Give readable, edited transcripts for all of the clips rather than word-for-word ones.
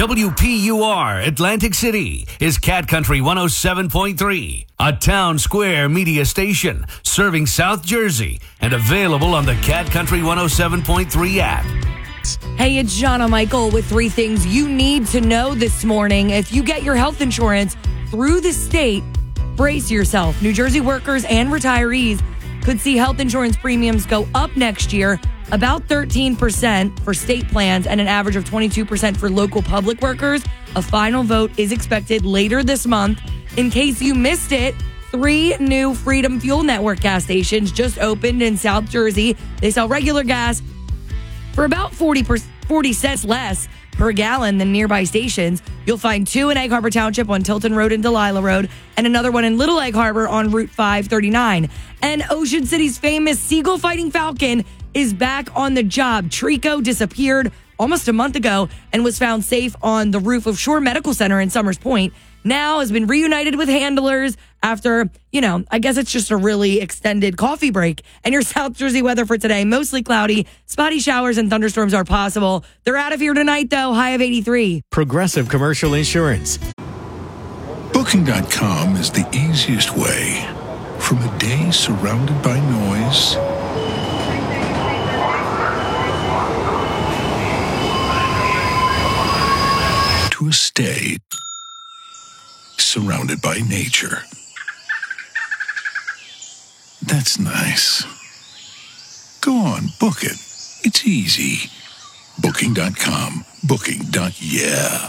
WPUR Atlantic City is Cat Country 107.3, a town square media station serving South Jersey and available on the Cat Country 107.3 app. Hey, it's Jana Michael with 3 things you need to know this morning. If you get your health insurance through the state, brace yourself. New Jersey workers and retirees could see health insurance premiums go up next year, about 13% for state plans and an average of 22% for local public workers. A final vote is expected later this month. In case you missed it, 3 new Freedom Fuel Network gas stations just opened in South Jersey. They sell regular gas for about 40 cents less per gallon than nearby stations. You'll find 2 in Egg Harbor Township on Tilton Road and Delilah Road, and another one in Little Egg Harbor on Route 539. And Ocean City's famous Seagull Fighting Falcon is back on the job. Trico disappeared almost a month ago and was found safe on the roof of Shore Medical Center in Summers Point. Now has been reunited with handlers after, I guess it's just a really extended coffee break. And your South Jersey weather for today, mostly cloudy, spotty showers and thunderstorms are possible. They're out of here tonight, though, high of 83. Progressive Commercial Insurance. Booking.com is the easiest way. From a day surrounded by noise to a stay surrounded by nature. That's nice. Go on, book it. It's easy. Booking.com. Booking.yeah.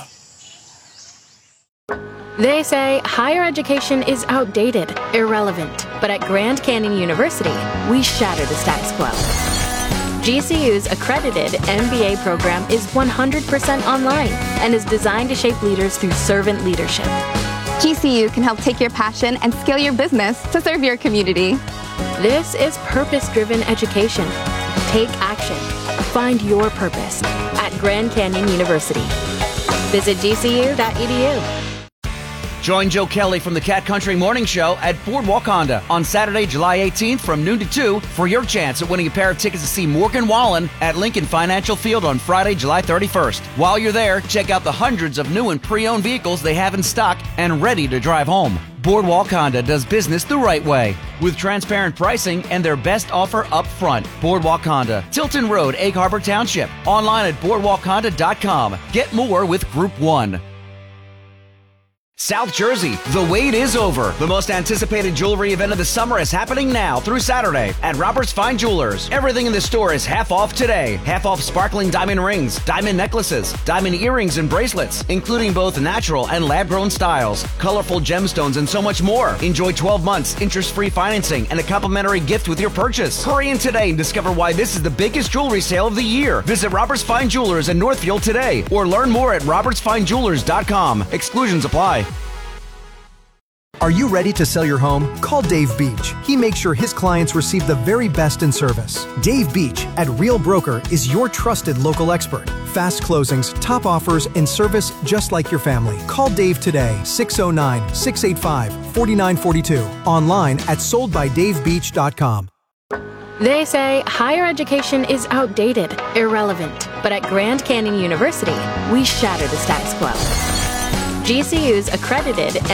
They say higher education is outdated, irrelevant. But at Grand Canyon University, we shatter the status quo. GCU's accredited MBA program is 100% online and is designed to shape leaders through servant leadership. GCU can help take your passion and scale your business to serve your community. This is purpose-driven education. Take action. Find your purpose at Grand Canyon University. Visit gcu.edu. Join Joe Kelly from the Cat Country Morning Show at Boardwalk Honda on Saturday, July 18th from noon to 2 for your chance at winning a pair of tickets to see Morgan Wallen at Lincoln Financial Field on Friday, July 31st. While you're there, check out the hundreds of new and pre-owned vehicles they have in stock and ready to drive home. Boardwalk Honda does business the right way with transparent pricing and their best offer up front. Boardwalk Honda, Tilton Road, Egg Harbor Township. Online at boardwalkhonda.com. Get more with Group 1. South Jersey, the wait is over. The most anticipated jewelry event of the summer is happening now through Saturday at Robert's Fine Jewelers. Everything in the store is half off today. Half off sparkling diamond rings, diamond necklaces, diamond earrings and bracelets, including both natural and lab-grown styles, colorful gemstones, and so much more. Enjoy 12 months, interest-free financing, and a complimentary gift with your purchase. Hurry in today and discover why this is the biggest jewelry sale of the year. Visit Robert's Fine Jewelers in Northfield today or learn more at robertsfinejewelers.com. Exclusions apply. Are you ready to sell your home? Call Dave Beach. He makes sure his clients receive the very best in service. Dave Beach at Real Broker is your trusted local expert. Fast closings, top offers, and service just like your family. Call Dave today, 609-685-4942. Online at soldbydavebeach.com. They say higher education is outdated, irrelevant. But at Grand Canyon University, we shatter the status quo. GCU's accredited